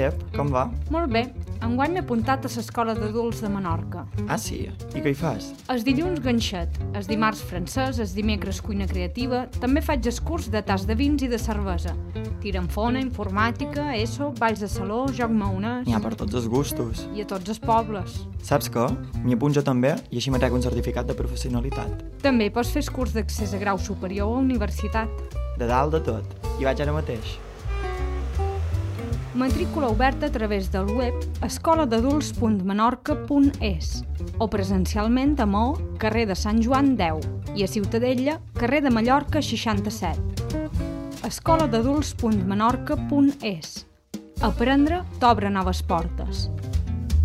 Ep, com va? Molt bé. Enguany m'he apuntat a l'Escola d'Adults de Menorca. Ah, sí? I què hi fas? Els dilluns ganxet, els dimarts francès, els dimecres cuina creativa, també faig el curs de tas de vins i de cervesa. Tir amb fona, informàtica, ESO, balls de saló, joc maonès... N'hi ha per tots els gustos. I a tots els pobles. Saps què? M'hi apunto també i així m'atrec un certificat de professionalitat. També pots fer el curs d'accés a grau superior a universitat. De dalt de tot. Hi vaig ara mateix. Matrícula oberta a través del web escoladadults.menorca.es o presencialment a Maó, carrer de Sant Joan 10 i a Ciutadella, carrer de Mallorca 67. escoladadults.menorca.es. Aprendre t'obre noves portes.